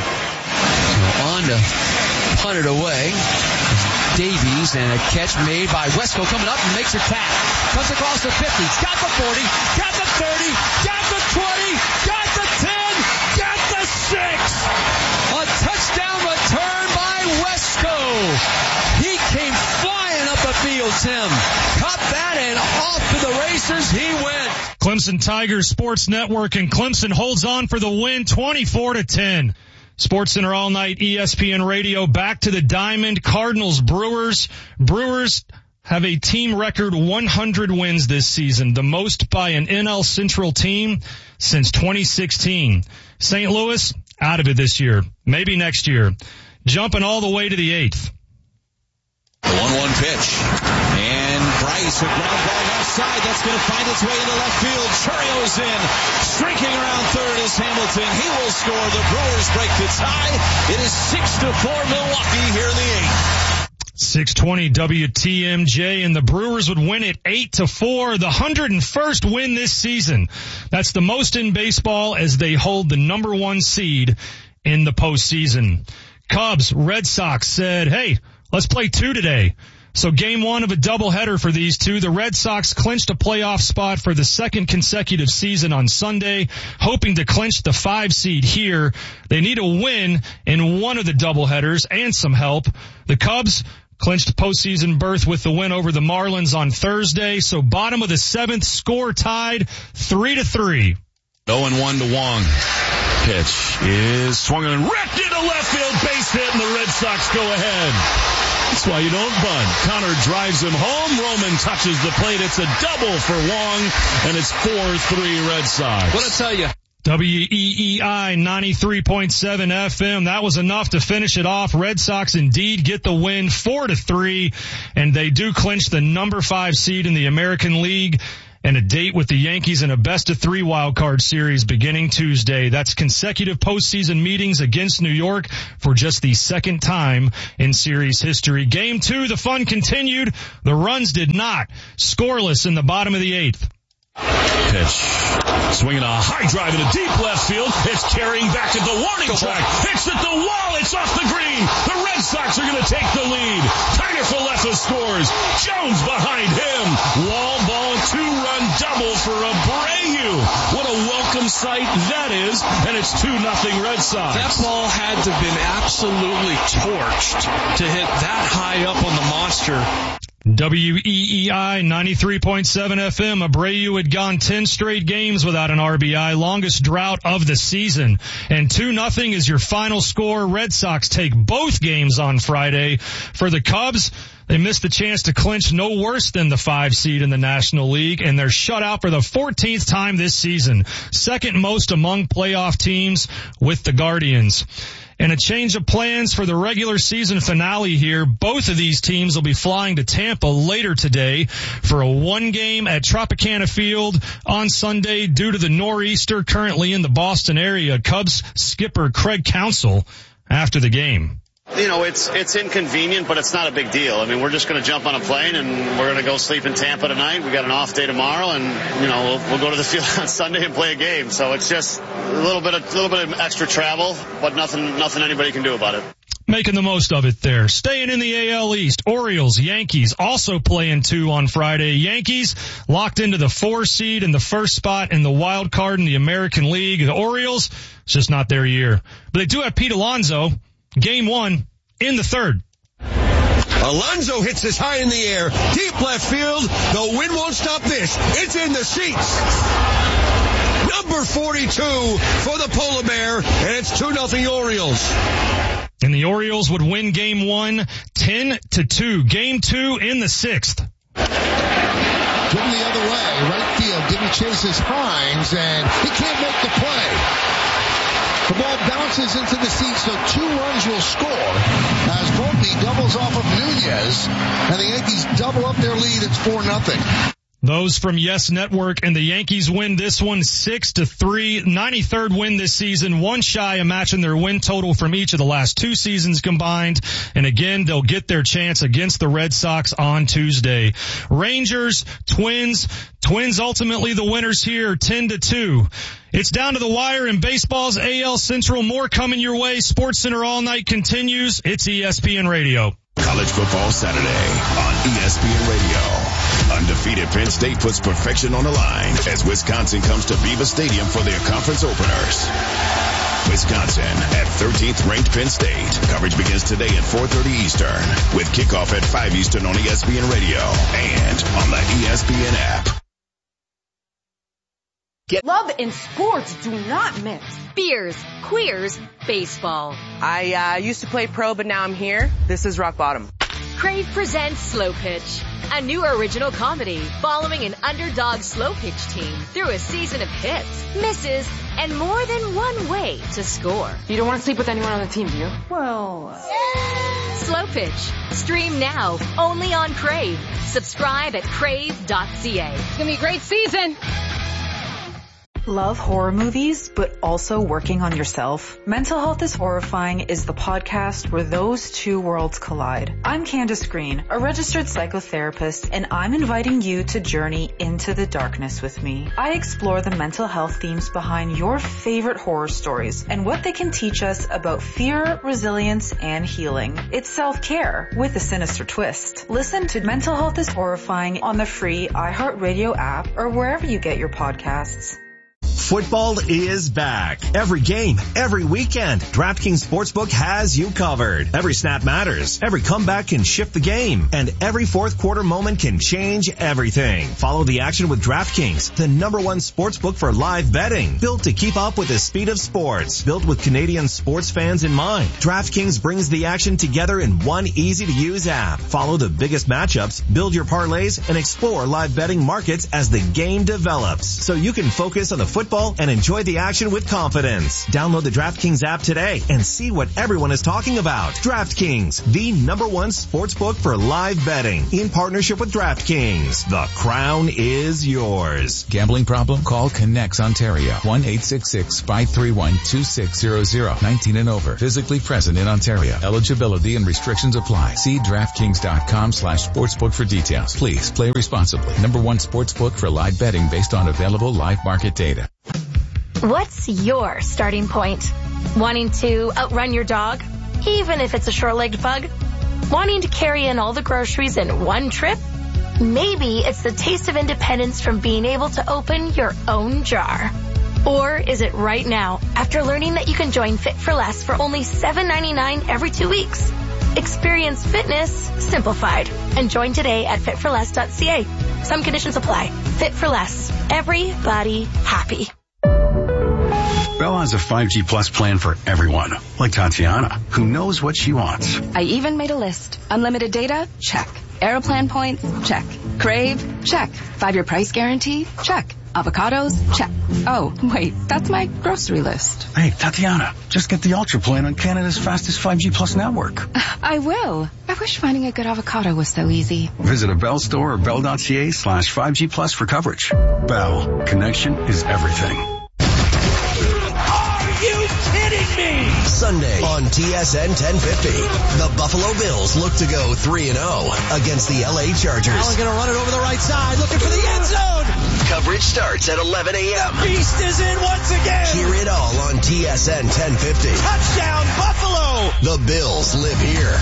On to punt it away. Davies and a catch made by Wesco coming up and makes a tap. Comes across the fifty. Got the forty. Got the thirty. Got the twenty. Got the ten. Got the six. A touchdown return by Wesco. He came flying up the field, Tim. Caught that and off to the races he went. Clemson Tigers Sports Network, and Clemson holds on for the win twenty-four to ten. SportsCenter All Night, E S P N Radio, back to the Diamond. Cardinals, Brewers. Brewers have a team record one hundred wins this season, the most by an N L Central team since twenty sixteen. Saint Louis, out of it this year. Maybe next year. Jumping all the way to the eighth. The one one pitch. And Bryce with ground ball left side. That's going to find its way into left field. Churio's in. Streaking around third is Hamilton. He will score. The Brewers break the tie. It is six to four Milwaukee here in the eighth. six twenty W T M J, and the Brewers would win it eight to four, the one hundred first win this season. That's the most in baseball as they hold the number one seed in the postseason. Cubs, Red Sox said, hey, let's play two today. So game one of a doubleheader for these two. The Red Sox clinched a playoff spot for the second consecutive season on Sunday, hoping to clinch the five seed here. They need a win in one of the doubleheaders and some help. The Cubs clinched postseason berth with the win over the Marlins on Thursday. So bottom of the seventh, score tied three to three. oh and one to Wong. Pitch is swung and ripped into left field, base hit, and the Red Sox go ahead. That's why you don't bunt. Connor drives him home. Roman touches the plate. It's a double for Wong, and it's four three Red Sox. What I tell you? W E E I ninety-three point seven F M. That was enough to finish it off. Red Sox indeed get the win four to three, and they do clinch the number five seed in the American League. And a date with the Yankees in a best-of-three wildcard series beginning Tuesday. That's consecutive postseason meetings against New York for just the second time in series history. Game two, the fun continued. The runs did not. Scoreless in the bottom of the eighth. Pitch. Swinging a high drive into deep left field. It's carrying back at the warning track. It's at the wall. It's off the green. The Red Sox are going to take the lead. Tyler Falefa scores. Jones behind him. Wall ball, two-run double for Abreu. What a welcome sight that is. And it's two nothing Red Sox. That ball had to have been absolutely torched to hit that high up on the monster. W E E I ninety-three point seven F M. Abreu had gone ten straight games without an R B I, longest drought of the season. And two nothing is your final score. Red Sox take both games on Friday. For the Cubs, they missed the chance to clinch no worse than the five seed in the National League, and they're shut out for the fourteenth time this season. Second most among playoff teams with the Guardians. And a change of plans for the regular season finale here. Both of these teams will be flying to Tampa later today for a one game at Tropicana Field on Sunday due to the nor'easter currently in the Boston area. Cubs skipper Craig Counsell after the game. You know, it's it's inconvenient, but it's not a big deal. I mean, we're just going to jump on a plane and we're going to go sleep in Tampa tonight. We got an off day tomorrow, and you know, we'll, we'll go to the field on Sunday and play a game. So it's just a little bit of a little bit of extra travel, but nothing nothing anybody can do about it. Making the most of it there. Staying in the A L East, Orioles, Yankees also playing two on Friday. Yankees locked into the four seed and the first spot in the wild card in the American League. The Orioles, it's just not their year. But they do have Pete Alonso. Game one in the third. Alonso hits this high in the air, deep left field. The wind won't stop this. It's in the seats. Number forty-two for the Polar Bear, and it's two nothing Orioles. And the Orioles would win game one, ten to two. Game two in the sixth. Driven the other way, right field, didn't chase his Hines, and he can't make the play. The ball bounces into the seats, so two runs will score as Volpe doubles off of Nunez, and the Yankees double up their lead. It's four nothing. Those from Yes Network, and the Yankees win this one six to three. ninety-third win this season, one shy of matching their win total from each of the last two seasons combined. And again, they'll get their chance against the Red Sox on Tuesday. Rangers, Twins, Twins ultimately the winners here, ten to two. It's down to the wire in baseball's A L Central. More coming your way. Sports Center All Night continues. It's E S P N Radio. College football Saturday on E S P N Radio. Undefeated Penn State puts perfection on the line as Wisconsin comes to Beaver Stadium for their conference openers. Wisconsin at thirteenth ranked Penn State. Coverage begins today at four thirty Eastern with kickoff at five Eastern on E S P N Radio and on the E S P N app. Get love in sports. Do not miss. Beers, queers, baseball. I uh, used to play pro, but now I'm here. This is Rock Bottom. Crave presents Slow Pitch, a new original comedy following an underdog slow pitch team through a season of hits, misses, and more than one way to score. You don't want to sleep with anyone on the team, do you? Well, uh... Slow Pitch. Stream now, only on Crave. Subscribe at crave dot c a. It's going to be a great season. Love horror movies, but also working on yourself? Mental Health is Horrifying is the podcast where those two worlds collide. I'm Candace Green, a registered psychotherapist, and I'm inviting you to journey into the darkness with me. I explore the mental health themes behind your favorite horror stories and what they can teach us about fear, resilience, and healing. It's self-care with a sinister twist. Listen to Mental Health is Horrifying on the free iHeartRadio app or wherever you get your podcasts. Football is back. Every game, every weekend, DraftKings Sportsbook has you covered. Every snap matters. Every comeback can shift the game. And every fourth quarter moment can change everything. Follow the action with DraftKings, the number one sportsbook for live betting. Built to keep up with the speed of sports. Built with Canadian sports fans in mind. DraftKings brings the action together in one easy-to-use app. Follow the biggest matchups, build your parlays, and explore live betting markets as the game develops. So you can focus on the football and enjoy the action with confidence. Download the DraftKings app today and see what everyone is talking about. DraftKings, the number one sportsbook for live betting. In partnership with DraftKings, the crown is yours. Gambling problem? Call Connects Ontario. one eight six six, five three one, two six zero zero. nineteen and over. Physically present in Ontario. Eligibility and restrictions apply. See DraftKings.com slash sportsbook for details. Please play responsibly. Number one sportsbook for live betting based on available live market data. What's your starting point? Wanting to outrun your dog, even if it's a short-legged pug? Wanting to carry in all the groceries in one trip? Maybe it's the taste of independence from being able to open your own jar. Or is it right now, after learning that you can join Fit for Less for only seven ninety-nine every two weeks? Experience fitness simplified and join today at fit for less dot c a. Some conditions apply. Fit for Less. Everybody happy. Bell has a five G Plus plan for everyone, like Tatiana, who knows what she wants. I even made a list. Unlimited data? Check. Aeroplan points? Check. Crave? Check. Five-year price guarantee? Check. Avocados? Check. Oh, wait, that's my grocery list. Hey, Tatiana, just get the Ultra plan on Canada's fastest five G Plus network. I will. I wish finding a good avocado was so easy. Visit a Bell store or bell.ca slash 5G Plus for coverage. Bell. Connection is everything. Are you kidding me? Sunday on T S N ten fifty, the Buffalo Bills look to go three and oh against the L A Chargers. Allen going to run it over the right side, looking for the end zone. Coverage starts at eleven a.m. The beast is in once again. Hear it all on T S N ten fifty. Touchdown, Buffalo. The Bills live here.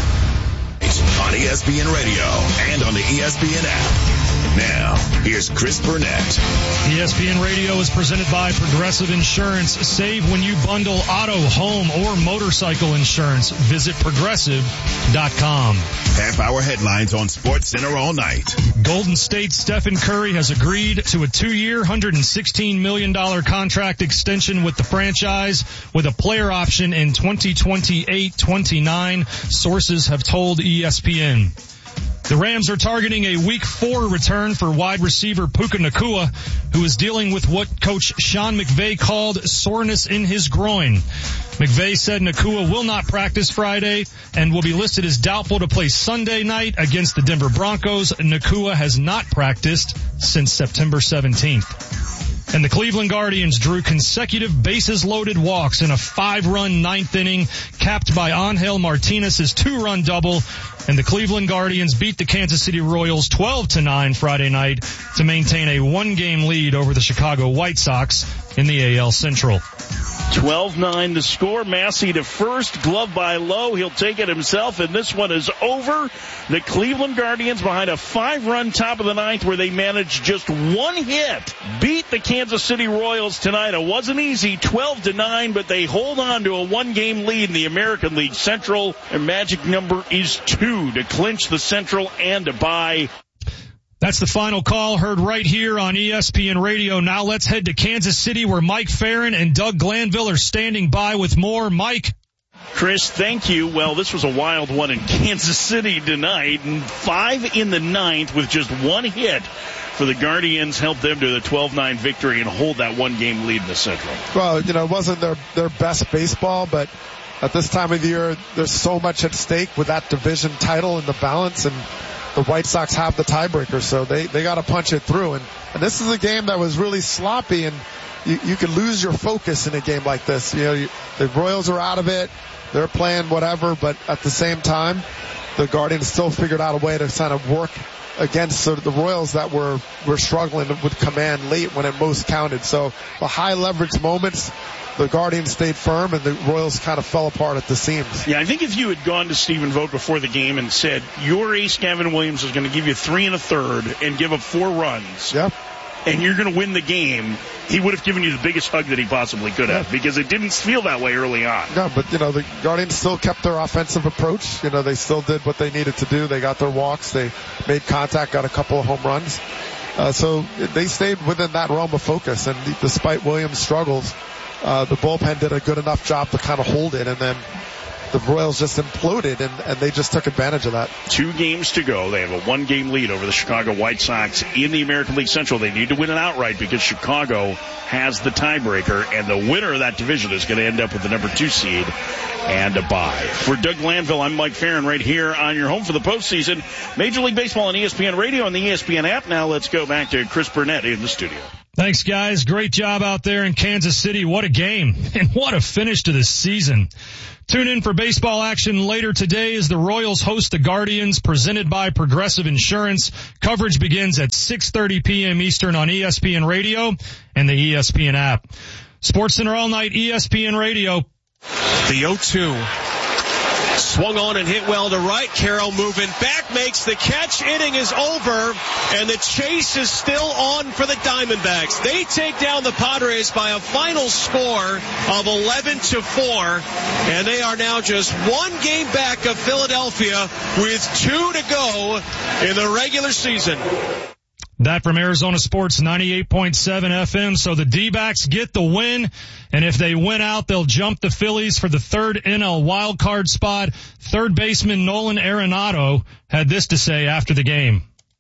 On E S P N Radio and on the E S P N app. Now, here's Chris Burnett. E S P N Radio is presented by Progressive Insurance. Save when you bundle auto, home, or motorcycle insurance. Visit progressive dot com. Half-hour headlines on SportsCenter all night. Golden State's Stephen Curry has agreed to a two-year, one hundred sixteen million dollars contract extension with the franchise with a player option in twenty twenty-eight twenty-nine, sources have told E S P N. The Rams are targeting a week four return for wide receiver Puka Nacua, who is dealing with what coach Sean McVay called soreness in his groin. McVay said Nacua will not practice Friday and will be listed as doubtful to play Sunday night against the Denver Broncos. Nacua has not practiced since September seventeenth. And the Cleveland Guardians drew consecutive bases-loaded walks in a five-run ninth inning, capped by Angel Martinez's two-run double. And the Cleveland Guardians beat the Kansas City Royals twelve to nine Friday night to maintain a one-game lead over the Chicago White Sox in the A L Central. twelve nine to score. Massey to first. Glove by Lowe. He'll take it himself, and this one is over. The Cleveland Guardians behind a five-run top of the ninth where they managed just one hit. Beat the Kansas City Royals tonight. It wasn't easy, twelve to nine, but they hold on to a one-game lead in the American League Central. Their magic number is two to clinch the Central and to bye. That's the final call heard right here on E S P N Radio. Now let's head to Kansas City where Mike Farron and Doug Glanville are standing by with more. Mike. Chris, thank you. Well, this was a wild one in Kansas City tonight. And five in the ninth with just one hit for the Guardians helped them to the twelve nine victory and hold that one-game lead in the Central. Well, you know, it wasn't their, their best baseball, but at this time of the year, there's so much at stake with that division title and the balance, and the White Sox have the tiebreaker, so they, they got to punch it through. And, and this is a game that was really sloppy, and you, you can lose your focus in a game like this. You know, you, the Royals are out of it. They're playing whatever, but at the same time, the Guardians still figured out a way to kind of work against sort of the Royals that were, were struggling with command late when it most counted. So the high leverage moments, the Guardians stayed firm, and the Royals kind of fell apart at the seams. Yeah, I think if you had gone to Stephen Vogt before the game and said, your ace, Gavin Williams, is going to give you three and a third and give up four runs, yep, and you're going to win the game, he would have given you the biggest hug that he possibly could have, yeah, because it didn't feel that way early on. No, but, you know, the Guardians still kept their offensive approach. You know, they still did what they needed to do. They got their walks. They made contact, got a couple of home runs. Uh, so they stayed within that realm of focus, and despite Williams' struggles, Uh, the bullpen did a good enough job to kind of hold it, and then the Royals just imploded, and, and they just took advantage of that. Two games to go. They have a one-game lead over the Chicago White Sox in the American League Central. They need to win it outright because Chicago has the tiebreaker, and the winner of that division is going to end up with the number two seed and a bye. For Doug Glanville, I'm Mike Farron right here on your home for the postseason. Major League Baseball on E S P N Radio and the E S P N app. Now let's go back to Chris Burnett in the studio. Thanks, guys. Great job out there in Kansas City. What a game, and what a finish to this season. Tune in for baseball action later today as the Royals host the Guardians, presented by Progressive Insurance. Coverage begins at six thirty p.m. Eastern on E S P N Radio and the E S P N app. SportsCenter all night, E S P N Radio. The oh two. Swung on and hit well to right. Carroll moving back, makes the catch. Inning is over, and the chase is still on for the Diamondbacks. They take down the Padres by a final score of eleven to four, and they are now just one game back of Philadelphia with two to go in the regular season. That from Arizona Sports ninety-eight point seven F M. So the D-backs get the win, and if they win out, they'll jump the Phillies for the third N L wildcard spot. Third baseman Nolan Arenado had this to say after the game.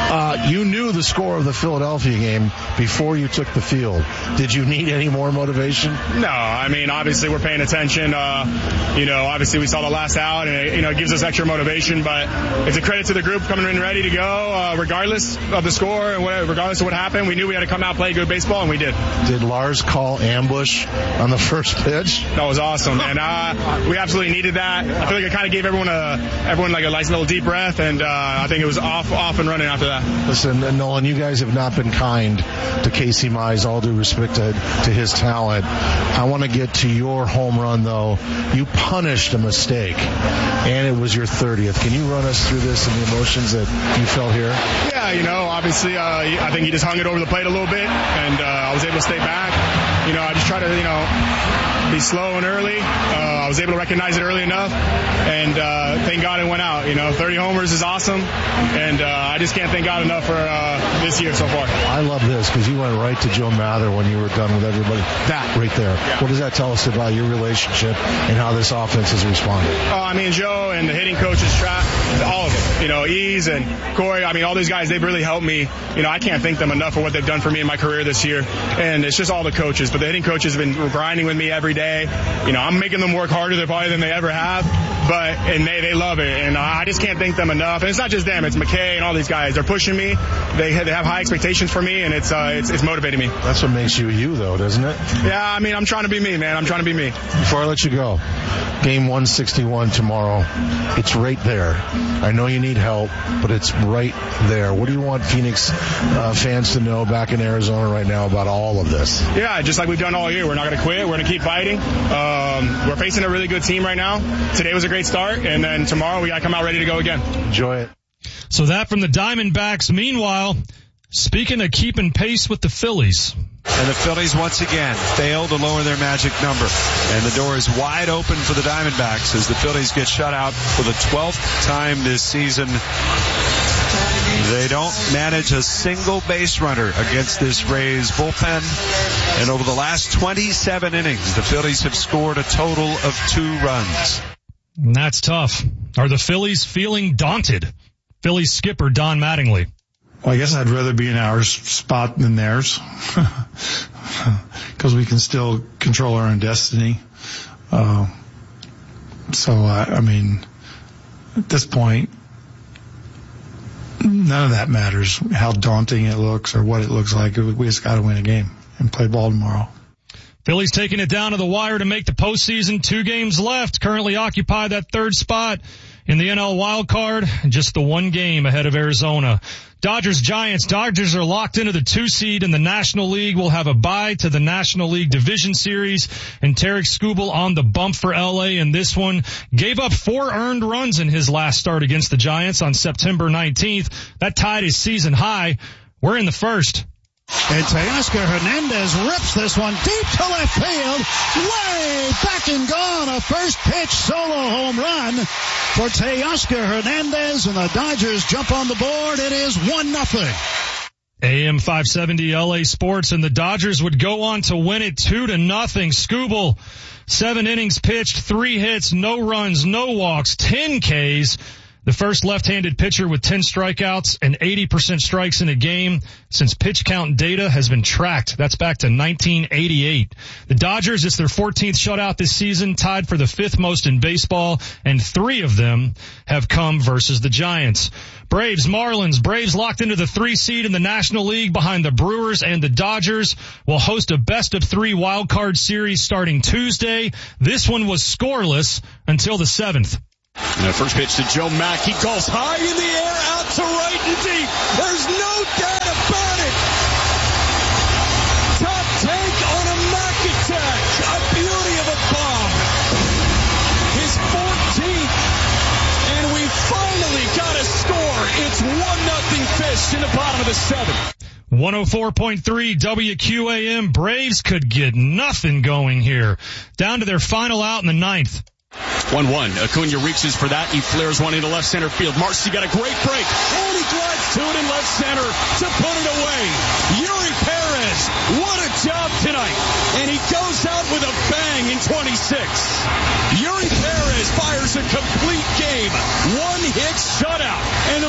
Uh, you knew the score of the Philadelphia game before you took the field. Did you need any more motivation? No, I mean, obviously we're paying attention. Uh, you know, obviously we saw the last out, and it, you know, it gives us extra motivation. But it's a credit to the group coming in ready to go, uh, regardless of the score and what, regardless of what happened. We knew we had to come out, play good baseball, and we did. Did Lars call ambush on the first pitch? That was awesome, and uh, we absolutely needed that. I feel like it kind of gave everyone a everyone like a nice little deep breath, and uh, I think it was off off and running after that. Listen, Nolan, you guys have not been kind to Casey Mize, all due respect to, to his talent. I want to get to your home run, though. You punished a mistake, and it was your thirtieth. Can you run us through this and the emotions that you felt here? Yeah, you know, obviously, uh, I think he just hung it over the plate a little bit, and uh, I was able to stay back. You know, I just try to, you know, be slow and early. Uh, I was able to recognize it early enough, and uh, thank God it went out. You know, thirty homers is awesome, and uh, I just can't thank God enough for uh, this year so far. I love this because you went right to Joe Mather when you were done with everybody. That right there. Yeah. What does that tell us about your relationship and how this offense has responded? Uh, I mean, Joe and the hitting coaches, Trap, all of them. You know, Ease and Corey. I mean, all these guys, they've really helped me. You know, I can't thank them enough for what they've done for me in my career this year. And it's just all the coaches. But the hitting coaches have been grinding with me every day. You know, I'm making them work harder than probably than they ever have. But, and they, they love it. And I just can't thank them enough. And it's not just them. It's McKay and all these guys. They're pushing me. They, they have high expectations for me, and it's, uh, it's, it's motivating me. That's what makes you you, though, doesn't it? Yeah, I mean, I'm trying to be me, man. I'm trying to be me. Before I let you go, game one sixty-one tomorrow. It's right there. I know you need help, but it's right there. What do you want Phoenix uh, fans to know back in Arizona right now about all of this? Yeah, just like we've done all year. We're not going to quit. We're going to keep fighting. Um, we're facing a really good team right now. Today was a great start, and then tomorrow we got to come out ready to go again. Enjoy it. So that from the Diamondbacks. Meanwhile, speaking of keeping pace with the Phillies. And the Phillies once again fail to lower their magic number. And the door is wide open for the Diamondbacks as the Phillies get shut out for the twelfth time this season. They don't manage a single base runner against this Rays bullpen. And over the last twenty-seven innings, the Phillies have scored a total of two runs. And that's tough. Are the Phillies feeling daunted? Phillies skipper Don Mattingly. Well, I guess I'd rather be in our spot than theirs because we can still control our own destiny. Uh, so, I, I mean, at this point, none of that matters, how daunting it looks or what it looks like. We just got to win a game and play ball tomorrow. Phillies taking it down to the wire to make the postseason. Two games left. Currently occupy that third spot in the N L wild card. Just the one game ahead of Arizona. Dodgers Giants. Dodgers are locked into the two seed in the National League. Will have a bye to the National League Division Series. And Tarek Skubal on the bump for L A in this one. Gave up four earned runs in his last start against the Giants on September nineteenth. That tied his season high. We're in the first. And Teoscar Hernandez rips this one deep to left field, way back and gone. A first pitch solo home run for Teoscar Hernandez, and the Dodgers jump on the board. It is one nothing. A M five seventy L A Sports, and the Dodgers would go on to win it two to nothing. Skubal, seven innings pitched, three hits, no runs, no walks, ten Ks. The first left-handed pitcher with ten strikeouts and eighty percent strikes in a game since pitch count data has been tracked. That's back to nineteen eighty-eight. The Dodgers, it's their fourteenth shutout this season, tied for the fifth most in baseball, and three of them have come versus the Giants. Braves, Marlins. Braves locked into the three seed in the National League behind the Brewers and the Dodgers. Will host a best of three wild card series starting Tuesday. This one was scoreless until the seventh. And the first pitch to Joe Mack. He goes high in the air, out to right and deep. There's no doubt about it. Top tank on a Mack attack. A beauty of a bomb. His fourteenth. And we finally got a score. It's one nothing Fish in the bottom of the seventh. one oh four point three W Q A M. Braves could get nothing going here. Down to their final out in the ninth. one one. Acuna reaches for that. He flares one into left center field. Marcy got a great break. And he glides to it in left center to put it away. Yuri Perez, what a job tonight. And he goes out with a bang in twenty-six. Yuri Perez fires a complete game. One hit shutout. And the Marlins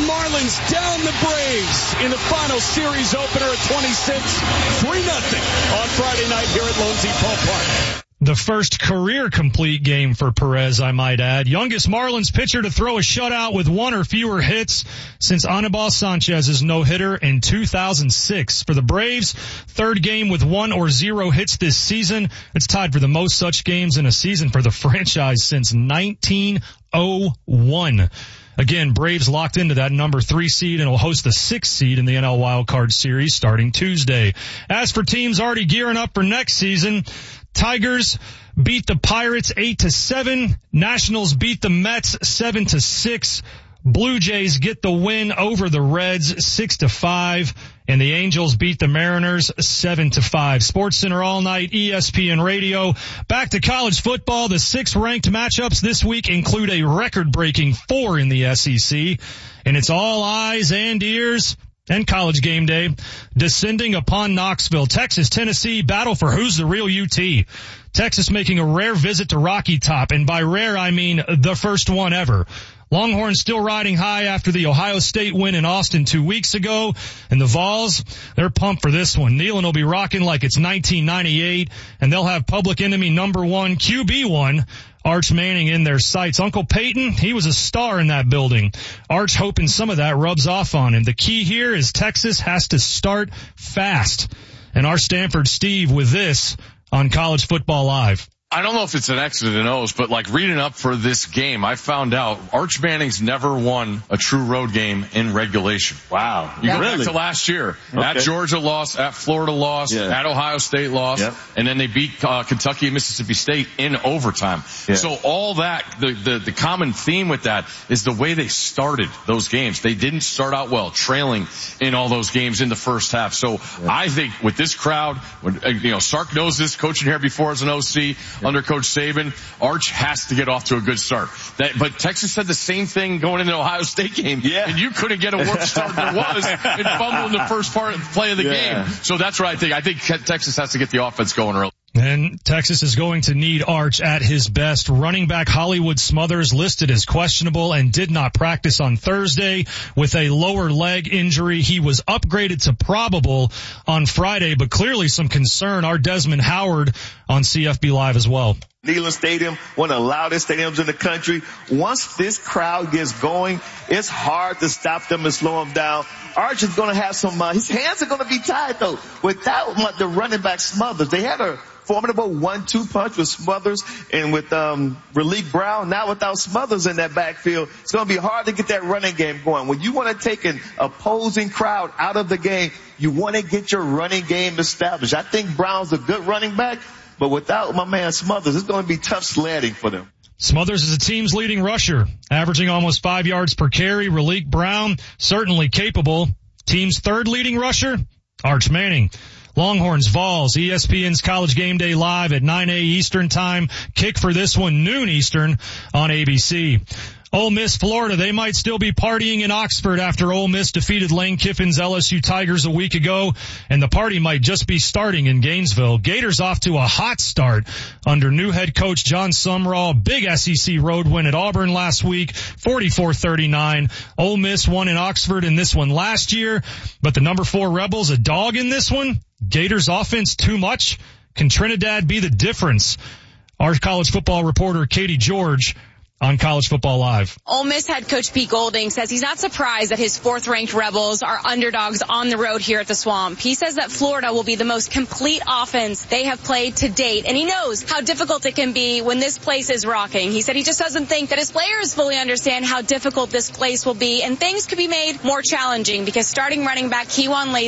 runs down the Braves in the final series opener at twenty-six, three nothing on Friday night here at Lone Depot Park. The first career complete game for Perez, I might add. Youngest Marlins pitcher to throw a shutout with one or fewer hits since Anibal Sanchez's no-hitter in two thousand six. For the Braves, third game with one or zero hits this season. It's tied for the most such games in a season for the franchise since nineteen oh one. Again, Braves locked into that number three seed and will host the sixth seed in the N L Wild Card Series starting Tuesday. As for teams already gearing up for next season, Tigers beat the Pirates eight to seven. Nationals beat the Mets seven to six. Blue Jays get the win over the Reds six to five. And the Angels beat the Mariners seven to five. Sports Center all night, E S P N Radio. Back to college football. The six ranked matchups this week include a record-breaking four in the S E C. And it's all eyes and ears and College Game Day descending upon Knoxville. Texas, Tennessee battle for who's the real U T. Texas making a rare visit to Rocky Top, and by rare I mean the first one ever. Longhorns still riding high after the Ohio State win in Austin two weeks ago. And the Vols, they're pumped for this one. Neyland will be rocking like it's nineteen ninety-eight, and they'll have public enemy number one, Q B one, Arch Manning in their sights. Uncle Peyton, he was a star in that building. Arch hoping some of that rubs off on him. The key here is Texas has to start fast. And our Stanford Steve with this on College Football Live. I don't know if it's an X and an O's, but like reading up for this game, I found out Arch Manning's never won a true road game in regulation. Wow. You yeah. go really? back to last year. Okay. At Georgia lost, at Florida lost, yeah. at Ohio State lost, yep. and then they beat uh, Kentucky and Mississippi State in overtime. Yeah. So all that, the, the, the common theme with that is the way they started those games. They didn't start out well, trailing in all those games in the first half. So yeah. I think with this crowd, when, you know, Sark knows this, coaching here before as an O C, under Coach Saban, Arch has to get off to a good start. That, but Texas said the same thing going into the Ohio State game, yeah. and you couldn't get a worse start than it was and fumble in the first part play of the yeah. game. So that's what I think. I think Texas has to get the offense going early. And Texas is going to need Arch at his best. Running back Hollywood Smothers listed as questionable and did not practice on Thursday with a lower leg injury. He was upgraded to probable on Friday, but clearly some concern. Our Desmond Howard on C F B Live as well. Neyland Stadium, one of the loudest stadiums in the country. Once this crowd gets going, it's hard to stop them and slow them down. Arch is going to have some, uh, his hands are going to be tied though. Without the running back Smothers, they had a formidable one two punch with Smothers and with um Raleek Brown. Now without Smothers in that backfield, it's going to be hard to get that running game going. When you want to take an opposing crowd out of the game, you want to get your running game established. I think Brown's a good running back, but without my man Smothers, it's going to be tough sledding for them. Smothers is the team's leading rusher, averaging almost five yards per carry. Raleek Brown, certainly capable. Team's third leading rusher, Arch Manning. Longhorns, Vols, E S P N's College Game Day live at nine a.m. Eastern Time. Kick for this one, noon Eastern on A B C. Ole Miss, Florida, they might still be partying in Oxford after Ole Miss defeated Lane Kiffin's L S U Tigers a week ago, and the party might just be starting in Gainesville. Gators off to a hot start under new head coach John Sumrall. Big S E C road win at Auburn last week, forty-four thirty-nine. Ole Miss won in Oxford in this one last year, but the number four Rebels a dog in this one. Gators offense too much. Can Trinidad be the difference? Our college football reporter Katie George on College Football Live. Ole Miss head coach Pete Golding says he's not surprised that his fourth-ranked Rebels are underdogs on the road here at the Swamp. He says that Florida will be the most complete offense they have played to date, and he knows how difficult it can be when this place is rocking. He said he just doesn't think that his players fully understand how difficult this place will be, and things could be made more challenging because starting running back Kejuan Lacey